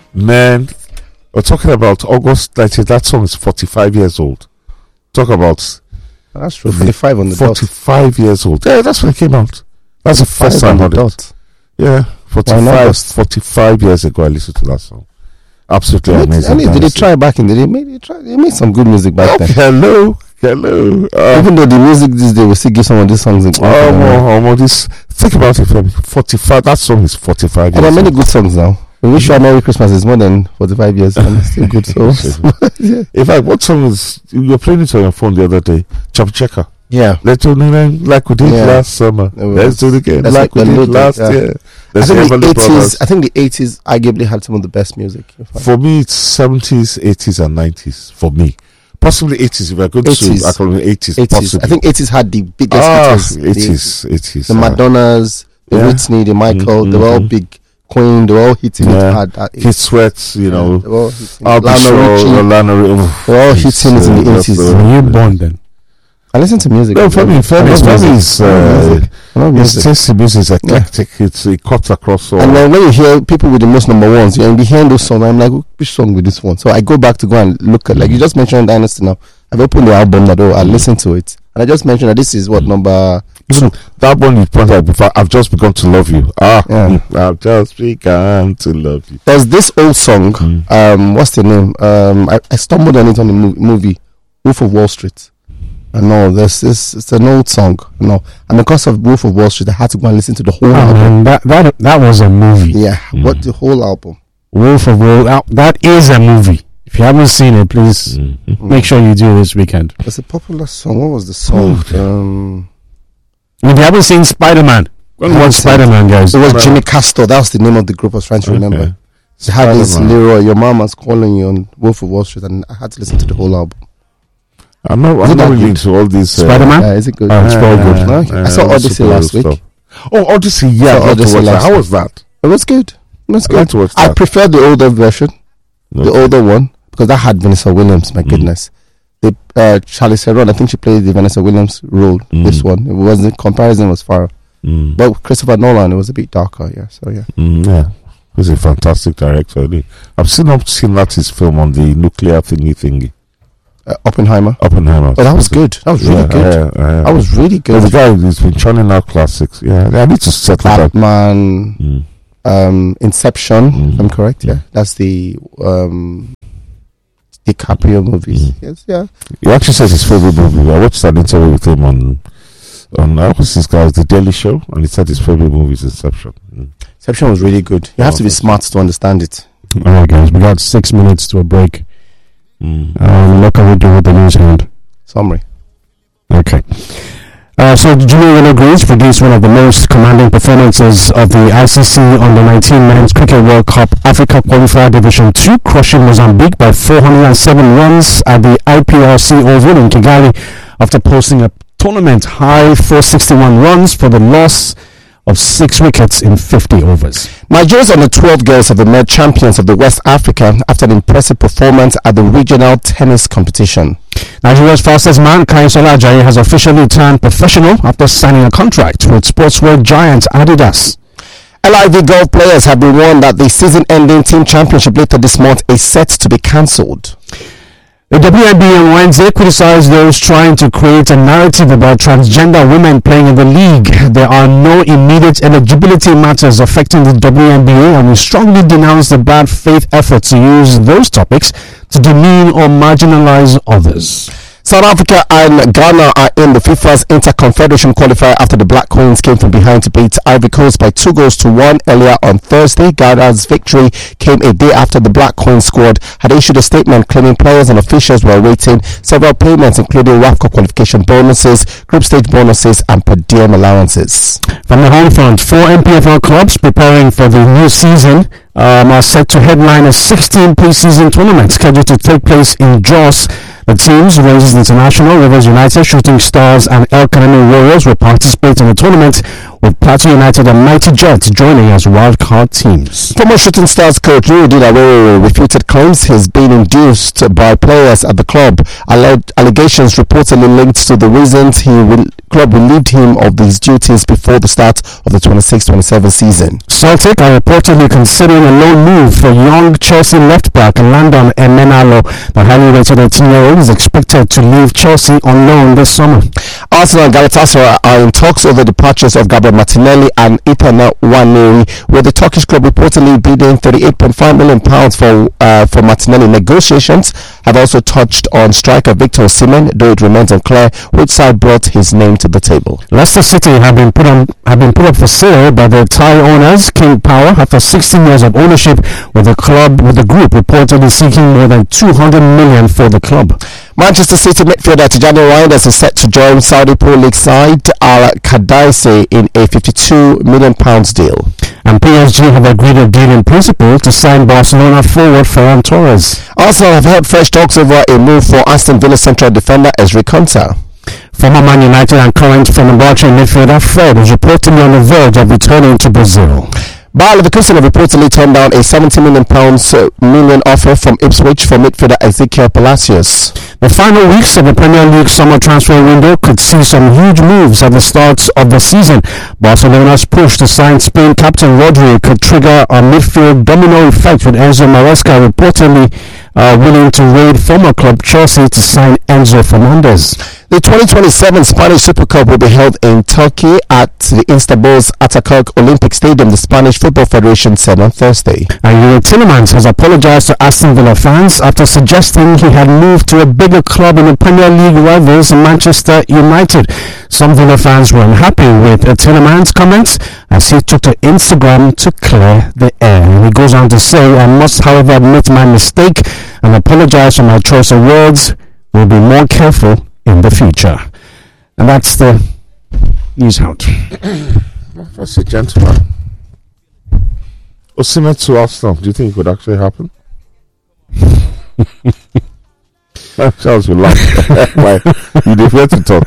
Man, we're talking about August 90. That song is 45 years old. Talk about That's true. 45 on the 45 years old. Yeah, that's when it came out. That's the first time I heard it. Yeah, 45 years ago I listened to that song. Absolutely amazing. Did they try back in the day? They made some good music back then. Hello. Even though the music these days will still give some of these songs. Think about it, Femi. 45. That song is 45 years. There are many good songs now. We wish you a Merry Christmas is more than 45 years and it's still good. So, yeah. In fact, what song is you were playing it on your phone the other day? Chop Checker. Yeah. Let's do it like we did last summer. Let's do it again like we did last year. I think the 80s arguably had some of the best music. For me, it's 70s, 80s, and 90s. For me, possibly 80s. If I go to 80s, possibly. I think 80s had the biggest. 80s. The Madonnas, the Whitney, the Michael. They were all big. Queen, they were all hitting it hard. Hit Sweats, you know. They were all hitting Lionel Richie. They were all hitting it in the 80s. Were you born then? I listen to music. No, for me, his tasty music is eclectic. It cuts across all. And then when you hear people with the most number ones, you'll be hearing those songs. I'm like, which song with this one? So I go back to go and look at, like you just mentioned Dynasty now. I've opened the album that I listen to it. And I just mentioned that this is what number 2. That one you pointed out before, I've just begun to love you. I've just begun to love you. There's this old song. What's the name? I stumbled on it on the movie Wolf of Wall Street. I know it's an old song. And because of Wolf of Wall Street, I had to go and listen to the whole album. Man, that was a movie. Yeah, but the whole album. Wolf of Wall. That is a movie. If you haven't seen it, please make sure you do this weekend. It's a popular song. What was the song? If you haven't seen Spider-Man, go and watch Spider-Man, guys. It was Jimmy Castor. That was the name of the group I was trying to remember. They had this Leroy, your mama's calling you on Wolf of Wall Street, and I had to listen to the whole album. I'm not really into all these. Spider-Man? Yeah, is it good? It's very good. I saw Odyssey last week. Oh, Odyssey, yeah. How was that? It was good. I prefer the older version, the older one, because that had Vanessa Williams. My goodness. Charlize Theron, I think she played the Vanessa Williams role. This one, the comparison was far. But Christopher Nolan, it was a bit darker. Yeah, so yeah. He's a fantastic director. I've seen that his film on the nuclear thingy. Oppenheimer. Oh, that was good. That was really good. That was really good. The guy who's been churning out classics. Yeah, I need to settle that. Batman, Inception. If I'm correct. Yeah, that's the DiCaprio movies. Yes, yeah. He actually says his favorite movie. I watched an interview with him on what's this guy's The Daily Show, and he said his favorite movie is Inception. Inception was really good. You have to be smart to understand it. All right, guys, we got 6 minutes to a break. What can we do with the news hand? Summary. Okay. So Julian agrees produced one of the most commanding performances of the ICC Under-19 Men's Cricket World Cup Africa Qualifier Division 2, crushing Mozambique by 407 runs at the IPRC Oval in Kigali after posting a tournament high 461 runs for the loss of 6 wickets in 50 overs. Nigeria's under-12 girls have emerged champions of the West Africa after an impressive performance at the regional tennis competition. Nigeria's fastest man, Kaisola Ajayi, has officially turned professional after signing a contract with sportswear giant Adidas. LIV golf players have been warned that the season-ending team championship later this month is set to be cancelled. The WNBA on Wednesday criticized those trying to create a narrative about transgender women playing in the league. There are no immediate eligibility matters affecting the WNBA, and we strongly denounce the bad faith effort to use those topics to demean or marginalize others. South Africa and Ghana are in the FIFA's Inter-Confederation qualifier after the Black Queens came from behind to beat Ivory Coast by 2-1 earlier on Thursday. Ghana's victory came a day after the Black Queens squad had issued a statement claiming players and officials were awaiting several payments, including WAFCO qualification bonuses, group stage bonuses, and per diem allowances. From the home front, 4 MPFL clubs preparing for the new season are set to headline a 16 pre-season tournament scheduled to take place in Jos. The teams, Rangers International, Rivers United, Shooting Stars, and El Kanemi Warriors will participate in the tournament, with Plateau United and Mighty Jets joining as wildcard teams. Former Shooting Stars coach Nuruddin Awerere refuted claims he's been induced by players at the club. Allegations reportedly linked to the reasons club relieved him of these duties before the start of the 26-27 season. Celtic are reportedly considering a loan move for young Chelsea left-back Landon Emenalo. The highly rated 18-year-old is expected to leave Chelsea on loan this summer. Arsenal and Galatasaray are in talks over the departures of Gabriel Martinelli and Ethan Nwaneri, with the Turkish club reportedly bidding £38.5 million for Martinelli. Negotiations have also touched on striker Victor Osimhen, though it remains unclear which side brought his name to the table. Leicester City have been put up for sale by the Thai owners King Power after 16 years of ownership, with the group reportedly seeking more than $200 million for the club. Manchester City midfielder Tijani Reinders is set to join Saudi Pro League side Al Qadasi in a £52 million deal. And PSG have agreed a deal in principle to sign Barcelona forward Ferran Torres. Arsenal have held fresh talks over a move for Aston Villa central defender Ezri Konsa. Former Man United and current Fenerbahce midfielder Fred is reportedly on the verge of returning to Brazil. Bayer Leverkusen have reportedly turned down a £70 million offer from Ipswich for midfielder Ezekiel Palacios. The final weeks of the Premier League summer transfer window could see some huge moves at the start of the season. Barcelona's push to sign Spain captain Rodri could trigger a midfield domino effect, with Enzo Maresca reportedly willing to raid former club Chelsea to sign Enzo Fernandez. The 2027 Spanish Super Cup will be held in Turkey at the Istanbul's Atatürk Olympic Stadium, the Spanish Football Federation said on Thursday. And Yuri Tillemans has apologized to Aston Villa fans after suggesting he had moved to a bigger club in the Premier League rivals, Manchester United. Some Villa fans were unhappy with Tillemans' comments as he took to Instagram to clear the air. And he goes on to say, "I must, however, admit my mistake and apologize for my choice of words. We'll be more careful in the future." And that's the news out. That's a gentleman. Osimhen to Arsenal, do you think it could actually happen? Charles will laugh. You defer to talk.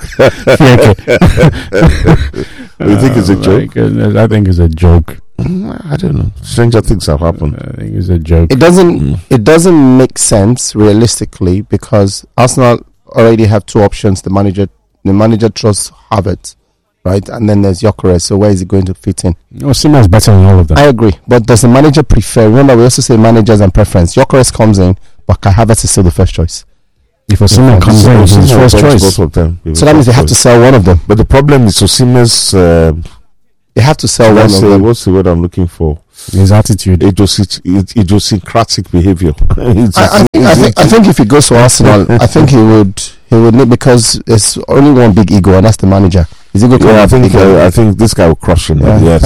You think it's a joke? I think it's a joke. I don't know. Stranger things have happened. I think it's a joke. It doesn't make sense realistically, because Arsenal already have two options. The manager trusts Havertz, right? And then there's Gyökeres. So where is he going to fit in? Osimhen is better than all of them. I agree. But does the manager prefer? Remember, we also say managers and preference. Gyökeres comes in, but Kai Havertz is still the first choice. If Osimhen comes in, it's his first choice. So that means they have to sell one of them. But the problem is Osimhen's... they have to sell one of them. What's the word I'm looking for? His attitude. Idiosyncratic behavior. I think if he goes to Arsenal, I think he would need, because there's only one big ego, and that's the manager. Is he going I think this guy will crush him. Yeah, yes,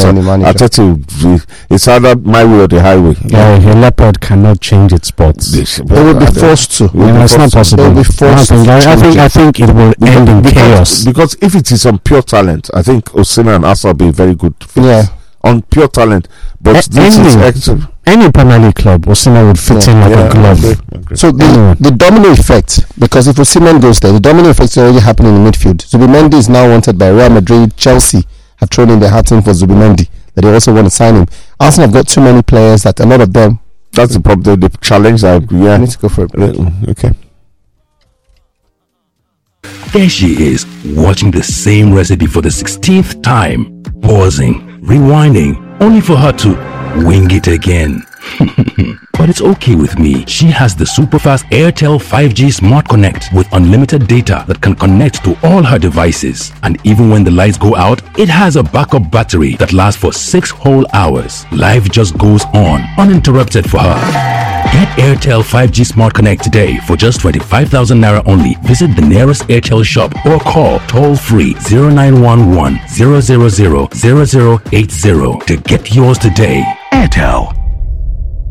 it's either my way or the highway. Yeah, a leopard cannot change its spots. They will be forced to. It's not possible. They'll be forced I think it will end in chaos. Because if it is on pure talent, I think Osimhen and Arsenal will be very good. Yeah. On pure talent, but any Premier League club, Osimhen would fit in like a glove. Okay. So the domino effect, because if Osimhen goes there, the domino effect is already happening in the midfield. Zubimendi is now wanted by Real Madrid. Chelsea have thrown in their hat in for Zubimendi, that they also want to sign him. Arsenal have got too many players that a lot of them. That's the problem. The challenge. I need to go for it. Okay. There she is, watching the same recipe for the 16th time, pausing, rewinding, only for her to wing it again. But it's okay with me. She has the super fast Airtel 5G Smart Connect with unlimited data that can connect to all her devices. And even when the lights go out, it has a backup battery that lasts for 6 whole hours. Life just goes on, uninterrupted for her. Get Airtel 5G Smart Connect today for just 25,000 Naira only. Visit the nearest Airtel shop or call toll-free 0911 000 0080 to get yours today. Airtel.